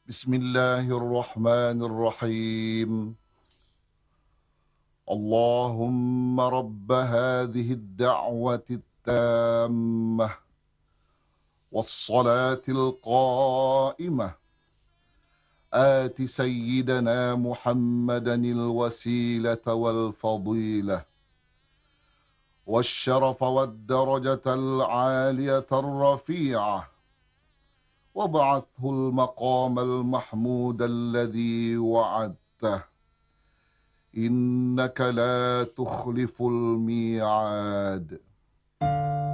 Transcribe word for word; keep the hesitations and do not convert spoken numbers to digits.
بسم الله الرحمن الرحيم. اللهم رب هذه الدعوة التامة والصلاة القائمة، آت سيدنا محمدا الوسيلة والفضيلة والشرف والدرجة العالية الرفيعة، وابعثه المقام المحمود الذي وعدته، إنك لا تخلف الميعاد.